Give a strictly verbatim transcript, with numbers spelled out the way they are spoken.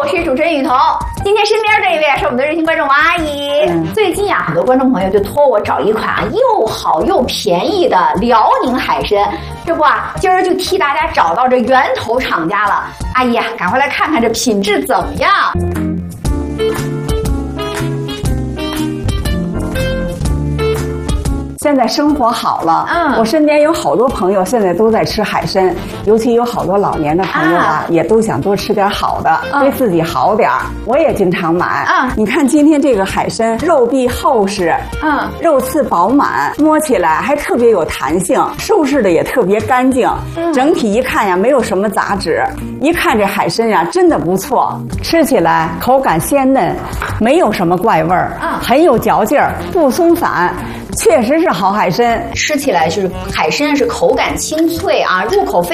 我是主持人雨桐。今天身边这一位是我们的热心观众王阿姨。嗯、最近啊，很多观众朋友就托我找一款啊又好又便宜的辽宁海参。这不啊，今儿就替大家找到这源头厂家了。阿姨啊，赶快来看看这品质怎么样。 现在生活好了，嗯，我身边有好多朋友现在都在吃海参，尤其有好多老年的朋友啊，啊也都想多吃点好的，嗯、对自己好点儿。我也经常买，啊、嗯，你看今天这个海参，肉壁厚实，嗯，肉刺饱满，摸起来还特别有弹性，收拾的也特别干净，嗯、整体一看呀，没有什么杂质，一看这海参呀，真的不错，吃起来口感鲜嫩，没有什么怪味儿，嗯，很有嚼劲儿，不松散。确实是好海参， 吃起来就是海参是口感清脆啊，入口非